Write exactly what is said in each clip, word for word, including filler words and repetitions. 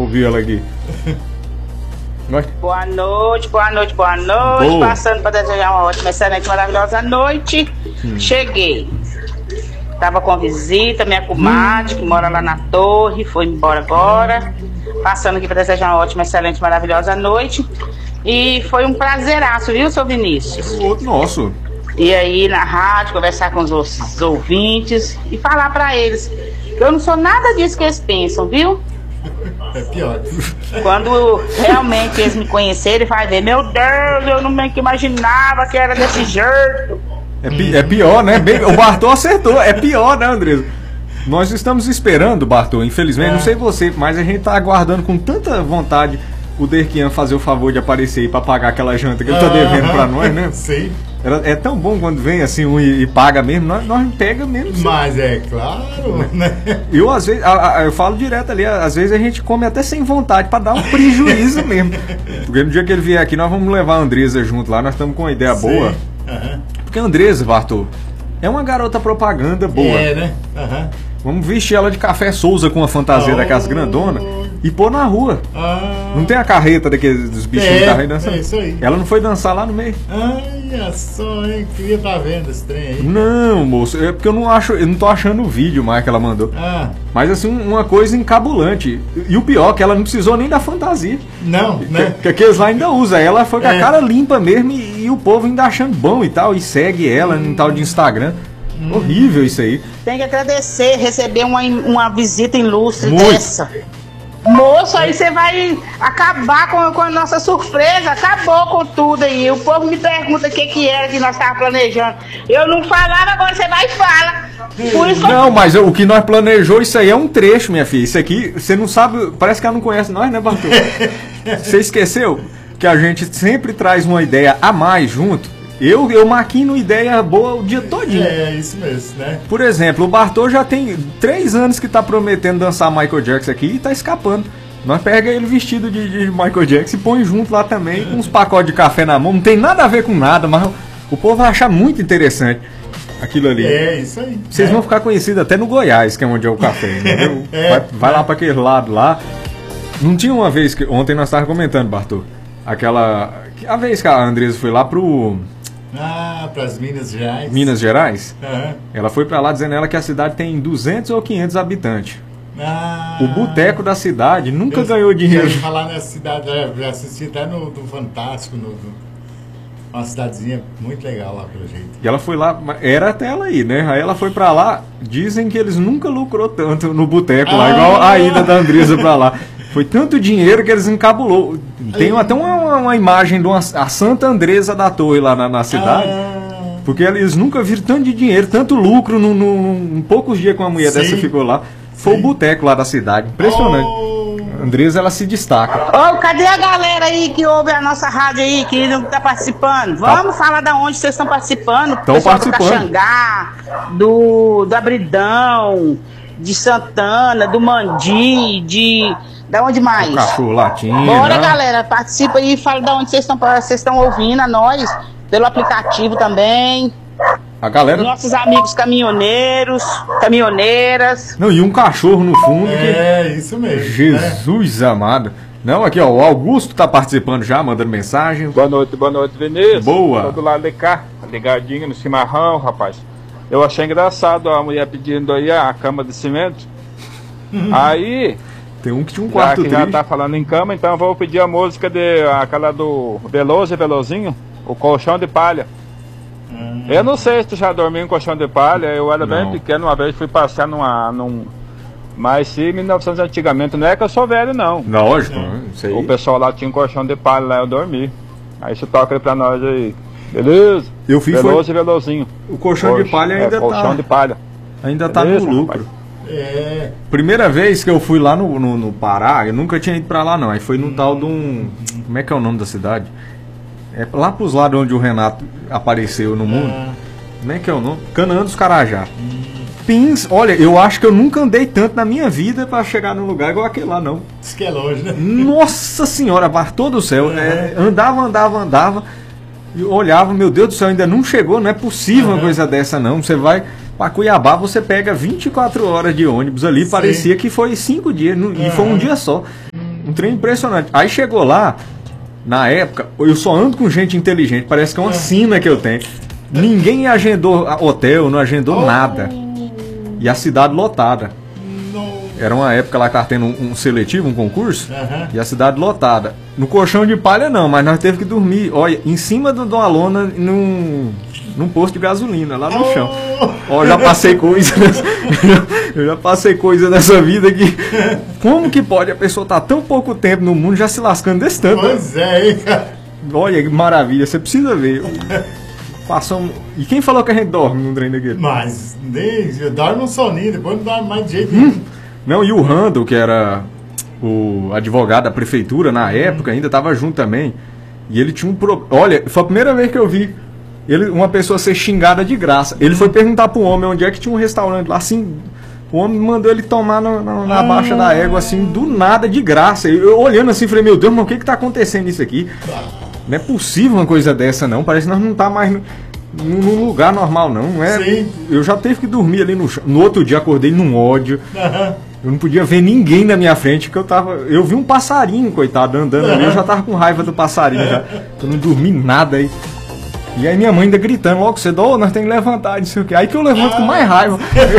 ouvir ela aqui. Boa noite, boa noite, boa noite. Boa. Passando para desejar uma ótima, excelente, maravilhosa noite. Hum. Cheguei. Tava com visita, minha comadre, hum. que mora lá na torre, foi embora agora. Passando aqui para desejar uma ótima, excelente, maravilhosa noite. E foi um prazeraço, viu, seu Vinícius? Nossa. E aí na rádio, conversar com os, os ouvintes e falar para eles que eu não sou nada disso que eles pensam, viu? É pior. Quando realmente eles me conhecerem, vai ver, meu Deus, eu não imaginava que era desse jeito. É, pi é pior, né? Bem, o Bartô acertou, é pior, né, Andresa? Nós estamos esperando, Bartô, infelizmente, é. não sei você, mas a gente tá aguardando com tanta vontade o Derquian fazer o favor de aparecer aí pra pagar aquela janta que ele tá devendo pra nós, né? Sim. É tão bom quando vem assim um e, e paga mesmo, nós, nós pega mesmo. Mas é claro, né? Eu às vezes, a, a, eu falo direto ali, às vezes a gente come até sem vontade pra dar um prejuízo mesmo. Porque no dia que ele vier aqui, nós vamos levar a Andresa junto lá, nós estamos com uma ideia Sim. boa. Uhum. Porque a Andresa, Bartô, é uma garota propaganda boa. É, né? Uhum. Vamos vestir ela de Café Souza com a fantasia oh. daquelas grandonas e pôr na rua. Ah. Não tem a carreta daqueles dos bichinhos é, que tá aí dançando? É isso aí. Ela não foi dançar lá no meio? Olha só, hein? Queria estar vendo esse trem aí. Não, moço, é porque eu não acho, eu não tô achando o vídeo mais que ela mandou. Ah. Mas assim, uma coisa encabulante. E o pior, que ela não precisou nem da fantasia. Não, que, né? Que aqueles lá ainda usa. Ela foi com é. a cara limpa mesmo e, e o povo ainda achando bom e tal. E segue ela hum. no tal de Instagram. Hum. Horrível isso aí. Tem que agradecer, receber uma, uma visita ilustre Muito. dessa. Moço, aí você vai acabar com, com a nossa surpresa. Acabou com tudo aí. O povo me pergunta o que, que era que nós estávamos planejando. Eu não falava, agora você vai e fala. Por isso não, eu... mas o que nós planejou, isso aí é um trecho, minha filha. Isso aqui, você não sabe, parece que ela não conhece nós, né, Bartô? Você esqueceu que a gente sempre traz uma ideia a mais junto? Eu, eu maquino ideia boa o dia todinho. É, isso mesmo, né? Por exemplo, o Bartô já tem três anos que tá prometendo dançar Michael Jackson aqui e tá escapando. Nós pega ele vestido de, de Michael Jackson e põe junto lá também, com uns pacotes de café na mão. Não tem nada a ver com nada, mas o povo vai achar muito interessante aquilo ali. É, isso aí. Vocês é. vão ficar conhecidos até no Goiás, que é onde é o café, entendeu? é, vai vai é. lá pra aquele lado lá. Não tinha uma vez que... Ontem nós estávamos comentando, Bartô, aquela... A vez que a Andresa foi lá pro... Ah, para as Minas Gerais. Minas Gerais? Uhum. Ela foi para lá dizendo ela que a cidade tem duzentos ou quinhentos habitantes. Ah, o boteco da cidade nunca eu, ganhou dinheiro. Eu falar nessa cidade, já assisti até no, no Fantástico, no, no, uma cidadezinha muito legal lá pelo jeito. E ela foi lá, era até ela aí, né? Aí ela foi para lá, dizem que eles nunca lucrou tanto no boteco ah, lá, igual a ida da Andresa para lá. Foi tanto dinheiro que eles encabulou. Tem até uma, uma imagem de uma, a Santa Andresa da Torre lá na, na cidade. Ah. Porque eles nunca viram tanto de dinheiro, tanto lucro num, num, num poucos dias que uma mulher Sim. dessa ficou lá. Foi Sim. o boteco lá da cidade. Impressionante. Oh. A Andresa, ela se destaca. Ô, oh, cadê a galera aí que ouve a nossa rádio aí, que não tá participando? Vamos tá. falar da onde vocês estão participando. Estão participando. Do Caxangá, do, do Abridão, de Santana, do Mandi, de... Da onde mais? O Cachorro Latino. Bora, né? Galera, participa aí e fala da onde vocês estão vocês estão ouvindo a nós, pelo aplicativo também. A galera... Nossos amigos caminhoneiros, caminhoneiras. Não, e um cachorro no fundo. É, que... isso mesmo. Jesus né? amado. Não, aqui ó, o Augusto tá participando já, mandando mensagem. Boa noite, boa noite, Vinícius. Boa. Tô do lado de cá, ligadinho no chimarrão, rapaz. Eu achei engraçado a mulher pedindo aí a cama de cimento. Aí... Tem um que tinha um quarto já que já tá falando em cama, então eu vou pedir a música de aquela do Veloso e Velozinho, o Colchão de Palha. Hum. Eu não sei se tu já dormiu em colchão de palha, eu era não. bem pequeno, uma vez fui passear numa, num... Mas sim, mil e novecentos antigamente, não é que eu sou velho não. Lógico, não sei. O pessoal lá tinha um colchão de palha, lá eu dormi. Aí você toca aí pra nós aí, beleza? Eu fiz Veloso foi... e Velozinho. O colchão Colch... de palha ainda é, tá... colchão de palha. Ainda tá beleza, no lucro. Rapaz? É. Primeira vez que eu fui lá no, no, no Pará, eu nunca tinha ido pra lá não. Aí foi no hum. tal de um... Como é que é o nome da cidade? É lá pros lados onde o Renato apareceu no mundo. Ah. Como é que é o nome? Canaã dos Carajá. Hum. Pins, olha, eu acho que eu nunca andei tanto na minha vida pra chegar num lugar igual aquele lá, não. Diz que é longe, né? Nossa senhora, Bartô do céu. Uhum. É, andava, andava, andava. E olhava, meu Deus do céu, ainda não chegou, não é possível uhum. uma coisa dessa não. Você vai pra Cuiabá, você pega vinte e quatro horas de ônibus ali, Sim. parecia que foi cinco dias, uhum. e foi um dia só. Um trem impressionante. Aí chegou lá, na época, eu só ando com gente inteligente, parece que é uma sina que eu tenho. Ninguém agendou hotel, não agendou oh. nada. E a cidade lotada. Não. Era uma época lá que estava tendo um, um seletivo, um concurso, uhum. e a cidade lotada. No colchão de palha não, mas nós teve que dormir, olha, em cima de uma lona num, num posto de gasolina, lá no oh. chão. Ó, já passei coisa nessa, eu já passei coisa nessa vida que como que pode a pessoa estar tá tão pouco tempo no mundo já se lascando desse tanto? Pois é, hein, cara. Olha que maravilha, você precisa ver. Passamos... E quem falou que a gente dorme num trem daquele? Mas nem, dorme um soninho, depois não dorme mais de jeito nenhum. Hum. Não, e o Randall, que era o advogado da prefeitura na época, ainda estava junto também. E ele tinha um problema. Olha, foi a primeira vez que eu vi ele, uma pessoa ser xingada de graça. Ele foi perguntar pro homem onde é que tinha um restaurante lá, assim. O homem mandou ele tomar na, na, na baixa da égua, assim, do nada, de graça. Eu, eu olhando assim, falei, meu Deus, mas o que que tá acontecendo isso aqui? Não é possível uma coisa dessa, não. Parece que nós não tá mais no, num lugar normal, não. Não é? Sim. Eu já tive que dormir ali no chão. No outro dia acordei num ódio. Uhum. Eu não podia ver ninguém na minha frente, que eu tava... Eu vi um passarinho, coitado, andando ali. Eu já tava com raiva do passarinho, já. Eu não dormi nada aí. E aí minha mãe ainda gritando logo cedo, oh, nós temos que levantar, não sei o que. Aí que eu levanto com mais raiva.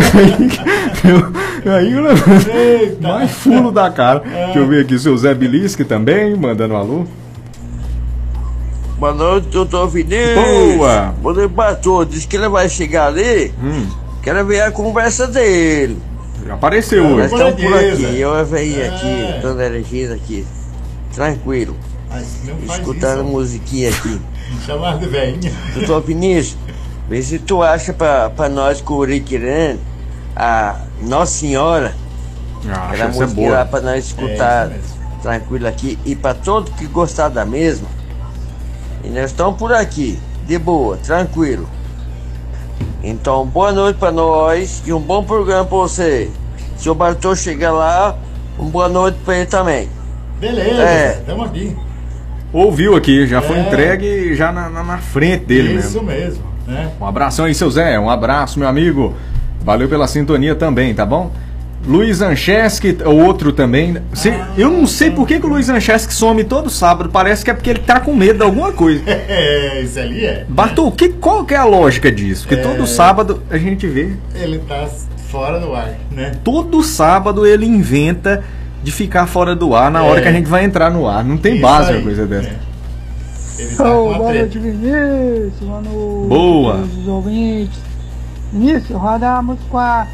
eu, aí eu levanto Eita. mais fulo da cara. Deixa eu ver aqui, o seu Zé Bilisque também, mandando um alô. Boa noite, doutor Vinícius. Boa. Boa noite, pastor. Diz que ele vai chegar ali. Hum. Quero ver a conversa dele. Já apareceu hoje. Nós estamos por aqui, eu venho é. aqui, dando energia aqui. Tranquilo. Escutando a musiquinha aqui. Chamar de velhinha. Doutor Vinícius, vê se tu acha pra, pra nós Curiquirã, a Nossa Senhora, ah, era a música lá pra nós escutar é tranquilo aqui. E pra todo que gostar da mesma. E nós estamos por aqui, de boa, tranquilo. Então, boa noite pra nós e um bom programa pra você. Se o Bartô chegar lá, uma boa noite pra ele também. Beleza, é. estamos aqui. Ouviu aqui, já foi é. entregue já na, na, na frente dele Isso mesmo. Isso mesmo. Né? Um abração aí, seu Zé. Um abraço, meu amigo. Valeu pela sintonia também, tá bom? Luiz Ancheski, o outro também. Se, eu não sei por que, que o Luiz Ancheski some todo sábado. Parece que é porque ele tá com medo de alguma coisa. É, isso ali é. Bartô, que, qual que é a lógica disso? Porque é... todo sábado a gente vê. Ele tá fora do ar, né? Todo sábado ele inventa de ficar fora do ar na é. hora que a gente vai entrar no ar. Não tem isso base aí. uma coisa dessa. É. Ele tá oh, boa noite, Vinícius. Boa noite. Boa. Os ouvintes. Vinícius, roda a música com a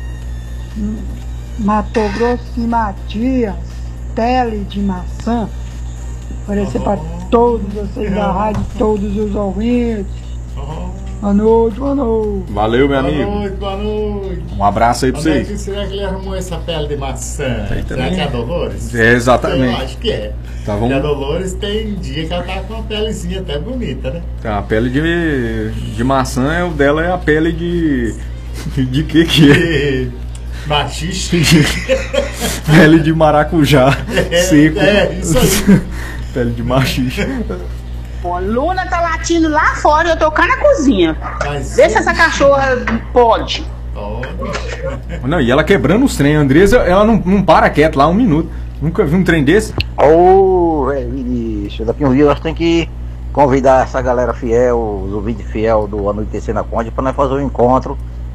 Mato Grosso e Matias, Pele de Maçã. Oferecer oh. para todos vocês da rádio, todos os ouvintes. Oh. Boa noite, boa noite. Valeu, meu boa amigo. Boa noite, boa noite. Um abraço aí pra Onde vocês. É que será que ele arrumou essa pele de maçã? Aí será também. que é a Dolores? É, exatamente. Eu acho que é. Tá, vamos... E a Dolores tem dia que ela tá com uma pelezinha até bonita, né? Tá, a pele de, de maçã, é, o dela é a pele de... De que que é? Machixe. Pele de maracujá é, seco. É, isso aí. Pele de machixe. A Luna tá latindo lá fora e eu tô cá na cozinha. Mas Vê se essa cachorra pode. Pode. Não, e ela quebrando os trem. A Andresa, ela não, não para quieta lá um minuto. Nunca vi um trem desse. Ô, velho, Vinícius, daqui um dia nós temos que convidar essa galera fiel, os ouvintes fiel do Anoitecer na Conde, pra nós fazer um encontro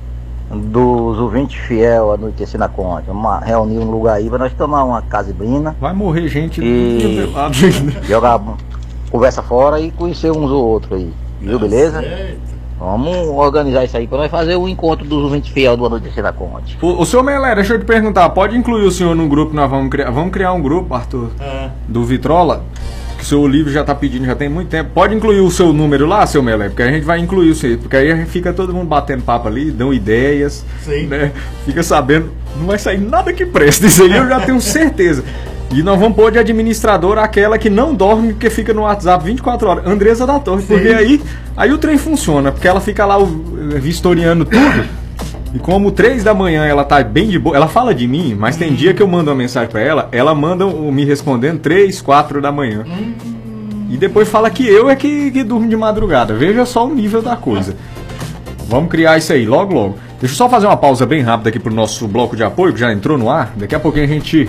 dos ouvintes fiel Anoitecer na Conde. Uma, reunir um lugar aí pra nós tomar uma casebrina. Vai morrer gente e jogar conversa fora e conhecer uns ou outros aí. Viu, tá beleza? Certo. Vamos organizar isso aí pra nós fazer o encontro dos ouvintes fiel do Anoitecer na Conde. O, o senhor Melé, deixa eu te perguntar, pode incluir o senhor num grupo que nós vamos criar? Vamos criar um grupo, Arthur, ah. do Vitrola, que o seu Olívio já tá pedindo, já tem muito tempo. Pode incluir o seu número lá, seu Melé? Porque a gente vai incluir o seu, porque aí a gente fica todo mundo batendo papo ali, dão ideias, Sim. né? Fica sabendo, não vai sair nada que presta, isso aí eu já tenho certeza. E nós vamos pôr de administradora aquela que não dorme, porque fica no WhatsApp vinte e quatro horas. Andresa da Torre. Sim. Porque aí, aí o trem funciona, porque ela fica lá vistoriando tudo. E como três da manhã ela tá bem de boa, ela fala de mim, mas tem dia que eu mando uma mensagem pra ela, ela manda me respondendo três, quatro da manhã. Hum. E depois fala que eu é que, que durmo de madrugada. Veja só o nível da coisa. Vamos criar isso aí, logo, logo. Deixa eu só fazer uma pausa bem rápida aqui pro nosso bloco de apoio, que já entrou no ar. Daqui a pouquinho a gente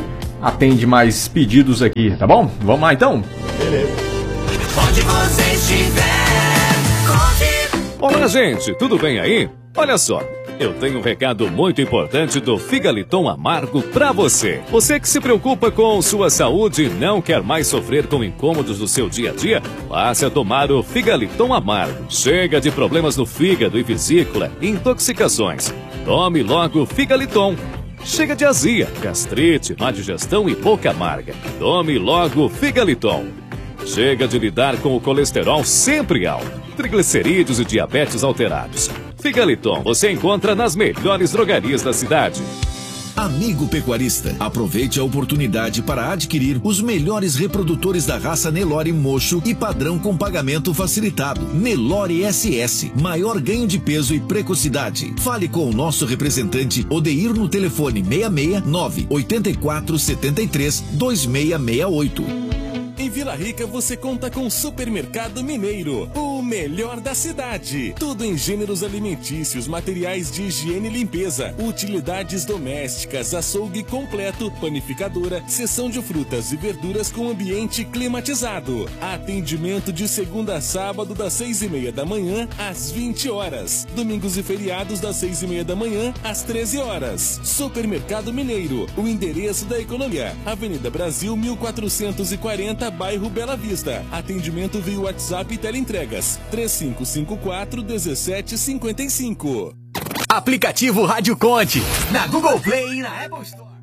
atende mais pedidos aqui, tá bom? Vamos lá então? Beleza. Onde você estiver, conte. Olá, gente, tudo bem aí? Olha só, eu tenho um recado muito importante do Figaliton Amargo pra você. Você que se preocupa com sua saúde e não quer mais sofrer com incômodos do seu dia a dia, passe a tomar o Figaliton Amargo. Chega de problemas no fígado e vesícula, intoxicações. Tome logo o Figaliton. Chega de azia, gastrite, má digestão e boca amarga. Tome logo o Figaliton. Chega de lidar com o colesterol sempre alto, triglicerídeos e diabetes alterados. Figaliton você encontra nas melhores drogarias da cidade. Amigo pecuarista, aproveite a oportunidade para adquirir os melhores reprodutores da raça Nelore mocho e padrão com pagamento facilitado. Nelore S S, maior ganho de peso e precocidade. Fale com o nosso representante Odeir no telefone seis seis nove oito quatro sete três dois seis seis oito. Em Vila Rica você conta com Supermercado Mineiro, o melhor da cidade. Tudo em gêneros alimentícios, materiais de higiene e limpeza, utilidades domésticas, açougue completo, panificadora, seção de frutas e verduras com ambiente climatizado. Atendimento de segunda a sábado das seis e meia da manhã às vinte horas. Domingos e feriados das seis e meia da manhã às treze horas. Supermercado Mineiro, o endereço da economia. Avenida Brasil mil quatrocentos e quarenta, bairro Bela Vista. Atendimento via WhatsApp e teleentregas três cinco cinco quatro um sete cinco cinco. Aplicativo Rádio Conte, na Google Play e na Apple Store.